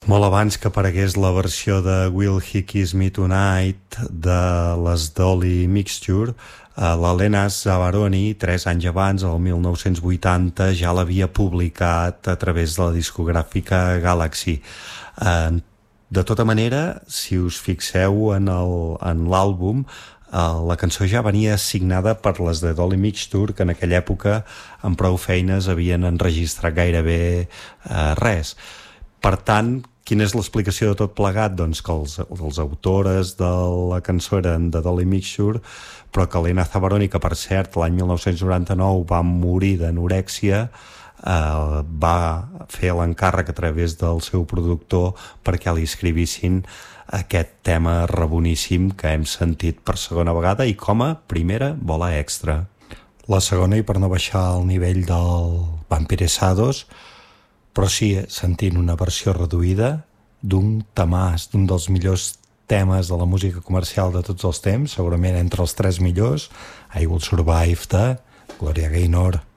Molt abans que aparegués la versió de Will He Kiss Me Tonight de les Dolly Mixture, l'Helena Zavaroni, 3 anys abans, el 1980, ja l'havia publicat a través de la discogràfica Galaxy. De tota manera, si us fixeu en l'àlbum, la cançó ja venia signada per les de Dolly Mixture, que en aquella època amb prou feines havien enregistrat gairebé res. Per tant, quina és l'explicació de tot plegat? Doncs que els autores de la cançó eren de Dolly Mixture, però que Helena Zavaroni, que per cert l'any 1999 va morir d'anorèxia, va fer l'encàrrec a través del seu productor perquè li escrivissin aquest tema reboníssim que hem sentit per segona vegada i com a primera bola extra. La segona, i per no baixar al nivell del Vampiresados, però sí sentint una versió reduïda d'un temàs, d'un dels millors temes de la música comercial de tots els temps, segurament entre els 3 millors, I Will Survive de Gloria Gaynor.